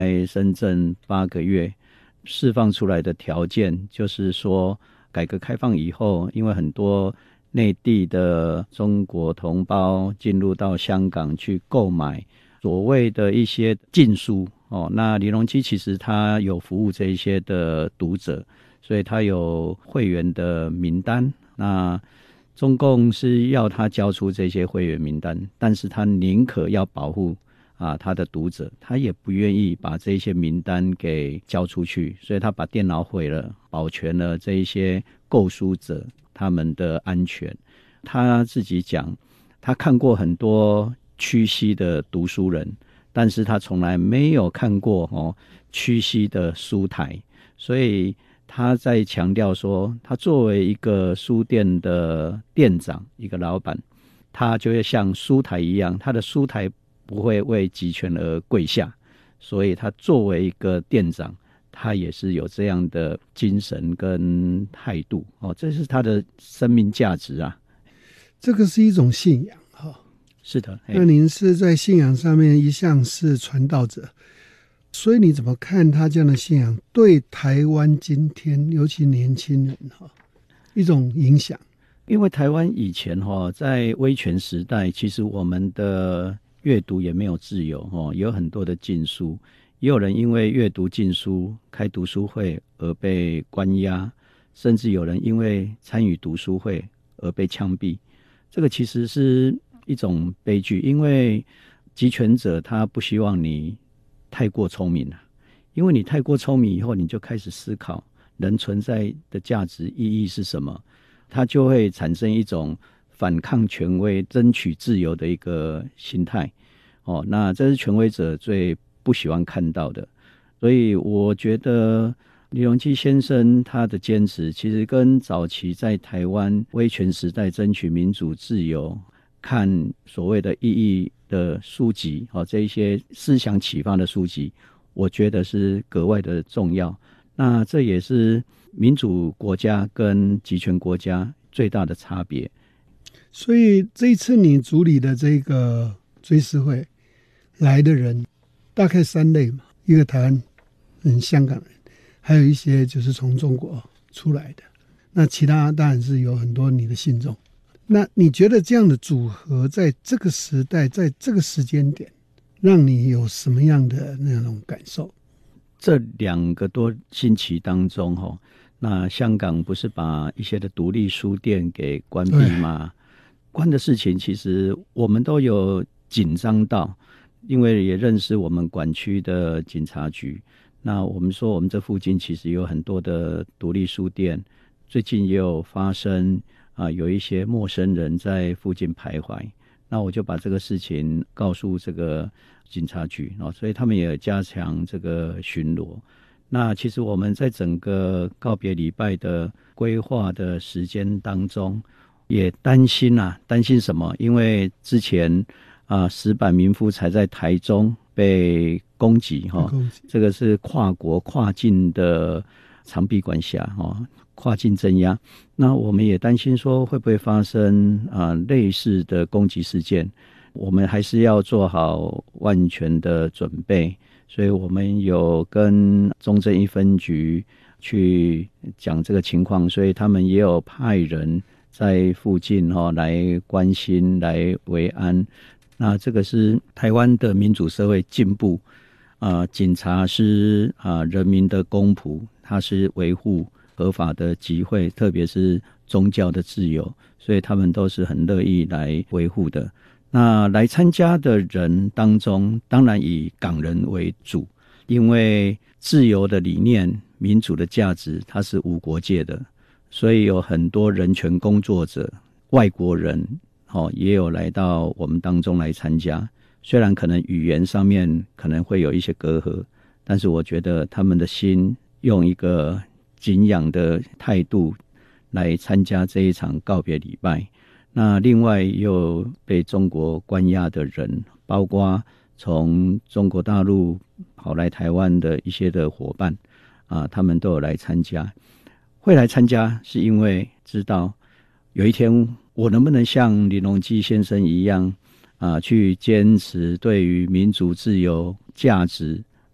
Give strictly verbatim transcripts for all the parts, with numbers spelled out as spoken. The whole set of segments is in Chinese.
在深圳八个月释放出来的条件，就是说改革开放以后，因为很多内地的中国同胞进入到香港去购买所谓的一些禁书哦，那李隆基其实他有服务这一些的读者，所以他有会员的名单。那中共是要他交出这些会员名单，但是他宁可要保护啊他的读者，他也不愿意把这些名单给交出去，所以他把电脑毁了，保全了这一些购书者他们的安全。他自己讲，他看过很多屈膝的读书人，但是他从来没有看过哦屈膝的书台，所以他在强调说，他作为一个书店的店长，一个老板，他就会像书台一样，他的书台不会为集权而跪下，所以他作为一个店长，他也是有这样的精神跟态度哦，这是他的生命价值啊。 这个是一种信仰哈、哦。 是的。 那您是在信仰上面一向是传道者，所以你怎么看他这样的信仰对台湾今天尤其年轻人哈一种影响？ 因为台湾以前哈在威权时代，其实我们的阅读也没有自由哦，有很多的禁书，也有人因为阅读禁书开读书会而被关押，甚至有人因为参与读书会而被枪毙。这个其实是一种悲剧，因为集权者他不希望你太过聪明了，因为你太过聪明以后，你就开始思考人存在的价值意义是什么，他就会产生一种反抗权威、争取自由的一个心态。哦，那这是权威者最不喜欢看到的。所以我觉得李隆基先生他的坚持，其实跟早期在台湾威权时代争取民主自由、看所谓的意义的书籍，哦，这一些思想启发的书籍，我觉得是格外的重要。那这也是民主国家跟集权国家最大的差别。 所以这一次你主理的这个追思会来的人大概三类嘛，一个台湾人、香港人，还有一些就是从中国出来的，那其他当然是有很多你的信众。那你觉得这样的组合在这个时代，在这个时间点，让你有什么样的那种感受？ 这两个多星期当中，那香港不是把一些的独立书店给关闭吗？关的事情其实我们都有紧张到，因为也认识我们管区的警察局。那我们说我们这附近其实有很多的独立书店，最近也有发生啊，有一些陌生人在附近徘徊。那我就把这个事情告诉这个警察局，所以他们也加强这个巡逻。那其实我们在整个告别礼拜的规划的时间当中，也担心啊，担心什么？因为之前啊，石板民夫才在台中被攻击哈，这个是跨国跨境的长臂管辖哈，跨境镇压。那我们也担心说会不会发生啊类似的攻击事件，我们还是要做好万全的准备。所以我们有跟中正一分局去讲这个情况，所以他们也有派人在附近哈来关心、来维安。那这个是台湾的民主社会进步啊、呃，警察是啊、呃、人民的公仆，他是维护合法的集会，特别是宗教的自由，所以他们都是很乐意来维护的。那来参加的人当中，当然以港人为主，因为自由的理念、民主的价值，它是无国界的，所以有很多人权工作者、外国人哦，也有来到我们当中来参加。虽然可能语言上面可能会有一些隔阂，但是我觉得他们的心用一个敬仰的态度来参加这一场告别礼拜。那另外也有被中国关押的人，包括从中国大陆跑来台湾的一些的伙伴啊，他们都有来参加。会来参加是因为知道有一天我能不能像李隆基先生一样啊，去坚持对于民主自由价值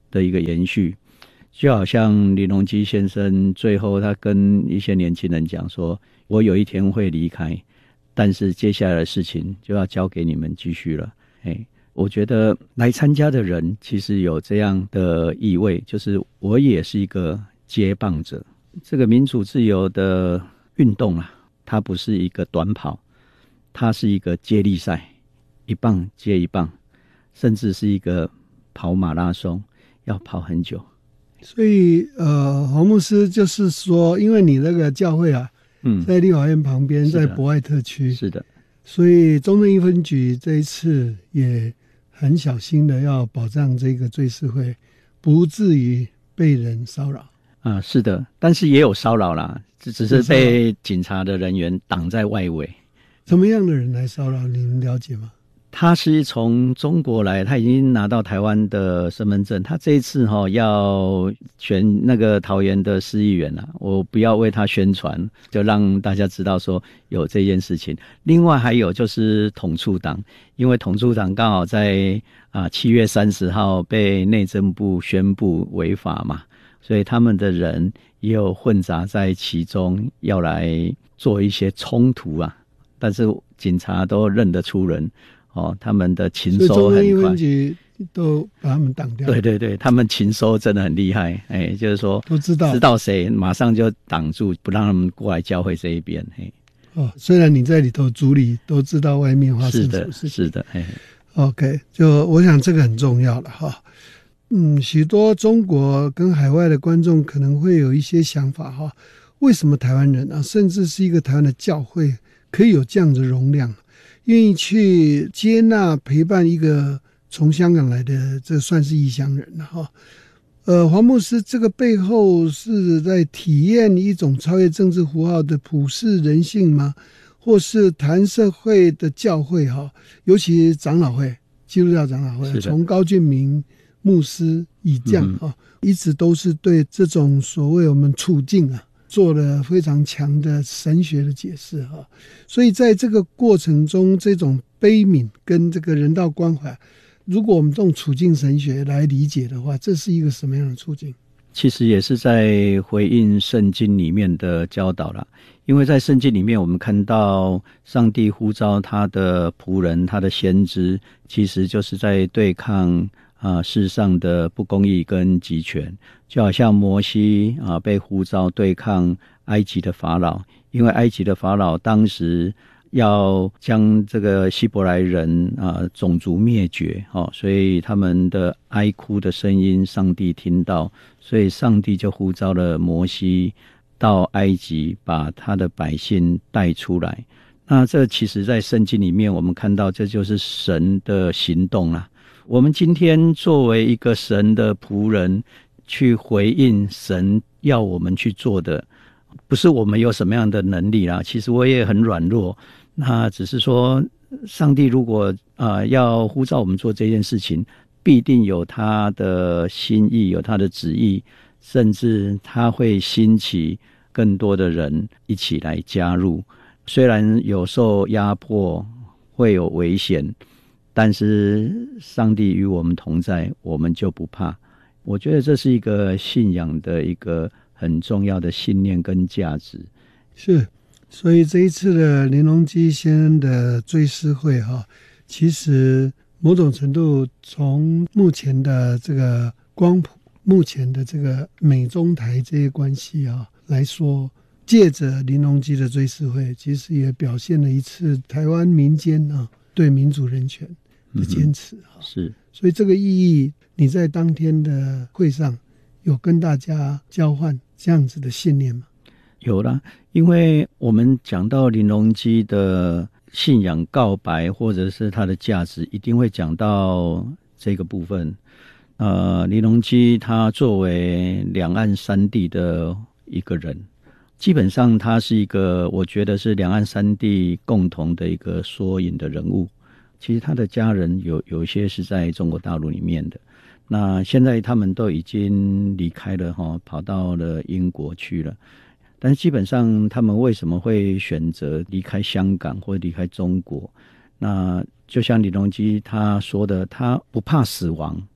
的一个延续。就好像林荣基先生最后他跟一些年轻人讲说，我有一天会离开，但是接下来的事情就要交给你们继续了。哎，我觉得来参加的人其实有这样的意味，就是我也是一个接棒者。这个民主自由的运动啊，它不是一个短跑，它是一个接力赛，一棒接一棒，甚至是一个跑马拉松，要跑很久。 所以呃，黄牧师就是说，因为你那个教会啊，嗯，在立法院旁边，在博爱特区， 是的， 所以中正一分局这一次也很小心的要保障这个追思会不至于被人骚扰啊，是的，但是也有骚扰啦，只只是被警察的人员挡在外围。 什么样的人来骚扰？你们了解吗？ 他是从中国来，他已经拿到台湾的身份证。他这一次哈、哦、要选那个桃园的市议员啊，我不要为他宣传，就让大家知道说有这件事情。另外还有就是统促党，因为统促党刚好在啊七月三十号被内政部宣布违法嘛，所以他们的人也有混杂在其中，要来做一些冲突啊。但是警察都认得出人。哦，他们的勤收很快，所以中正一分局都把他们挡掉。 对对对，他们勤收真的很厉害，哎，就是说都知道知道谁，马上就挡住，不让他们过来教会这一边。嘿， 哦，虽然你在里头主理，都知道外面发生什么事情。 是的，是的，嘿。 OK， 就我想这个很重要了哈。嗯，许多中国跟海外的观众可能会有一些想法哈，为什么台湾人啊，甚至是一个台湾的教会，可以有这样的容量？愿意去接纳陪伴一个从香港来的，这算是异乡人了哈。呃，黄牧师这个背后是在体验一种超越政治符号的普世人性吗？或是谈社会的教会哈，尤其长老会、基督教长老会，从高俊明牧师以降哈、嗯，一直都是对这种所谓我们处境啊。做了非常强的神学的解释哈，所以在这个过程中，这种悲悯跟这个人道关怀，如果我们用处境神学来理解的话，这是一个什么样的处境？ 其实也是在回应圣经里面的教导啦，因为在圣经里面，我们看到上帝呼召他的仆人、他的先知，其实就是在对抗啊，世上的不公义跟极权，就好像摩西啊被呼召对抗埃及的法老，因为埃及的法老当时要将这个希伯来人啊种族灭绝，哦，所以他们的哀哭的声音，上帝听到，所以上帝就呼召了摩西到埃及，把他的百姓带出来。那这其实在圣经里面，我们看到这就是神的行动啦。我们今天作为一个神的仆人，去回应神要我们去做的，不是我们有什么样的能力啦，其实我也很软弱，那只是说上帝如果呃要呼召我们做这件事情，必定有他的心意，有他的旨意，甚至他会兴起更多的人一起来加入。虽然有受压迫，会有危险，但是上帝与我们同在，我们就不怕。我觉得这是一个信仰的一个很重要的信念跟价值。 是，所以这一次的林荣基先生的追思会哈，其实某种程度从目前的这个光谱、目前的这个美中台这些关系啊来说，借着林荣基的追思会，其实也表现了一次台湾民间啊对民主人权的坚持、嗯、 是， 所以这个意义，你在当天的会上有跟大家交换这样子的信念吗？ 有啦，因为我们讲到林荣基的信仰告白，或者是他的价值，一定会讲到这个部分。呃，林荣基他作为两岸三地的一个人，基本上他是一个，我觉得是两岸三地共同的一个缩影的人物。其实他的家人有有一些是在中国大陆里面的，那现在他们都已经离开了齁，跑到了英国去了。但是基本上他们为什么会选择离开香港或离开中国？那就像林荣基他说的，他不怕死亡，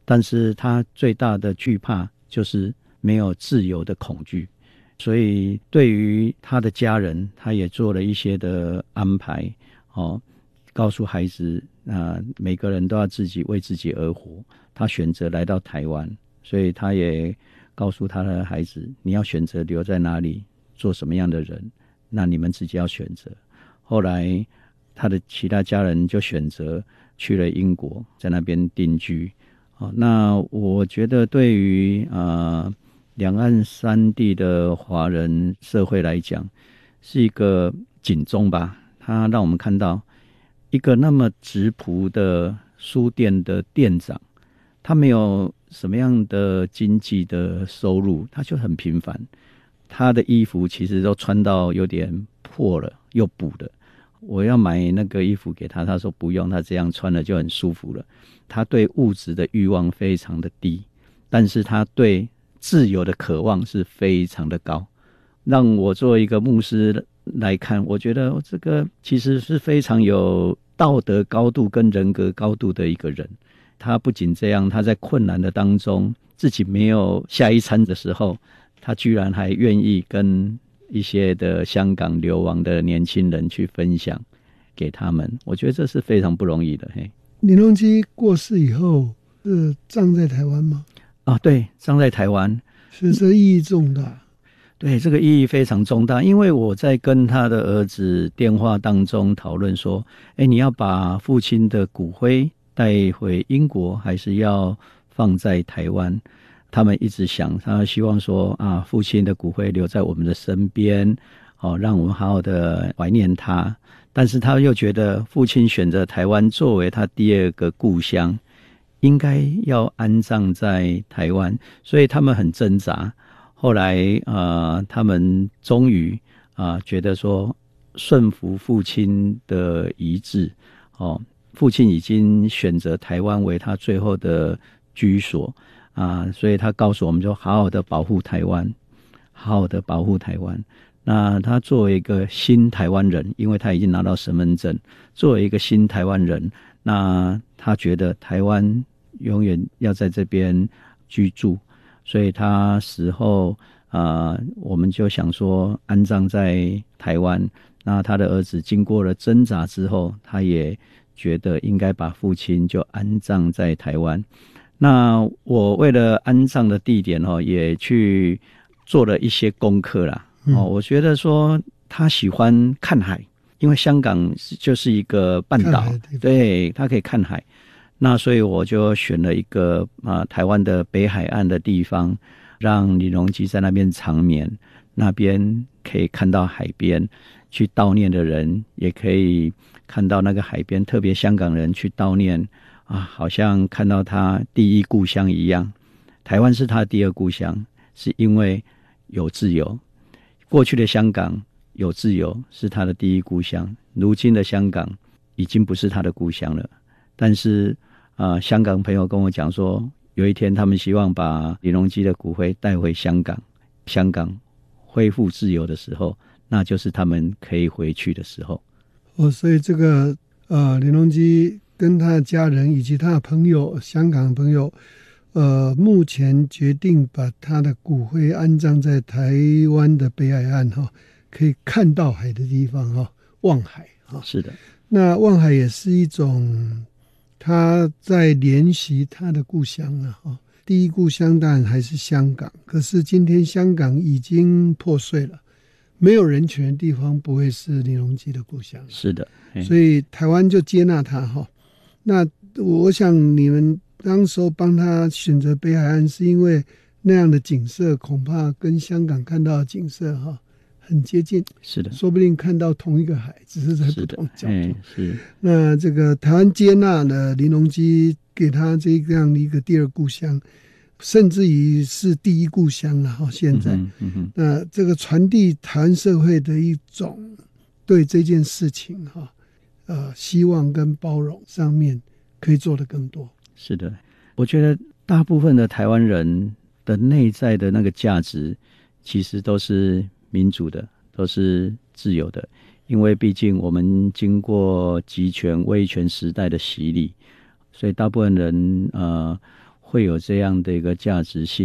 但是他最大的惧怕就是没有自由的恐惧，所以对于他的家人，他也做了一些的安排哦，告诉孩子啊、呃，每个人都要自己为自己而活。他选择来到台湾，所以他也告诉他的孩子，你要选择留在哪里，做什么样的人，那你们自己要选择。后来他的其他家人就选择去了英国，在那边定居。哦，那我觉得对于呃两岸三地的华人社会来讲，是一个警钟吧。它让我们看到一个那么质朴的书店的店长，他没有什么样的经济的收入，他就很平凡。他的衣服其实都穿到有点破了，又补的。我要买那个衣服给他，他说不用，他这样穿了就很舒服了。他对物质的欲望非常的低，但是他对自由的渴望是非常的高。让我作为一个牧师来看，我觉得这个其实是非常有道德高度跟人格高度的一个人。他不仅这样，他在困难的当中，自己没有下一餐的时候，他居然还愿意跟一些的香港流亡的年轻人去分享给他们。我觉得这是非常不容易的。嘿， 林荣基过世以后是葬在台湾吗？ 啊，对，葬在台湾， 是这意义重大。 对，这个意义非常重大，因为我在跟他的儿子电话当中讨论说，哎，你要把父亲的骨灰带回英国，还是要放在台湾？他们一直想，他希望说啊，父亲的骨灰留在我们的身边，哦，让我们好好的怀念他。但是他又觉得父亲选择台湾作为他第二个故乡，应该要安葬在台湾，所以他们很挣扎。后来呃，他们终于啊、呃、觉得说顺服父亲的遗志，哦，父亲已经选择台湾为他最后的居所啊，所以他告诉我们说，好好的保护台湾，好好的保护台湾。那他作为一个新台湾人，因为他已经拿到身份证，作为一个新台湾人，那他觉得台湾永远要在这边居住，所以他死后啊、呃，我们就想说安葬在台湾。那他的儿子经过了挣扎之后，他也觉得应该把父亲就安葬在台湾。那我为了安葬的地点哦，也去做了一些功课啦。哦，我觉得说他喜欢看海，因为香港就是一个半岛，对，他可以看海。那所以我就选了一个啊、呃、台湾的北海岸的地方，让李荣基在那边长眠，那边可以看到海边，去悼念的人也可以看到那个海边，特别香港人去悼念啊，好像看到他第一故乡一样。台湾是他第二故乡，是因为有自由。过去的香港有自由是他的第一故乡，如今的香港已经不是他的故乡了。但是啊、呃，香港朋友跟我讲说，有一天他们希望把李荣基的骨灰带回香港，香港恢复自由的时候，那就是他们可以回去的时候。 哦，所以这个呃，林荣基跟他的家人以及他的朋友，香港的朋友，呃，目前决定把他的骨灰安葬在台湾的北海岸哈，可以看到海的地方哈，望海哈。 是的， 那望海也是一种他在怜惜他的故乡啊哈。第一故乡当然还是香港，可是今天香港已经破碎了，没有人权的地方不会是林荣基的故乡。 是的， 所以台湾就接纳他哈。那我想你们当时候帮他选择北海岸，是因为那样的景色恐怕跟香港看到的景色哈很接近。 是的， 说不定看到同一个海，只是在不同角度。 是。 那这个台湾接纳了林荣基，给他这样的一个第二故乡，甚至于是第一故乡了哈。现在，嗯嗯嗯，那这个传递台湾社会的一种对这件事情哈，呃，希望跟包容上面可以做得更多。 是的，我觉得大部分的台湾人的内在的那个价值，其实都是民主的，都是自由的。因为毕竟我们经过集权威权时代的洗礼，所以大部分人呃会有这样的一个价值信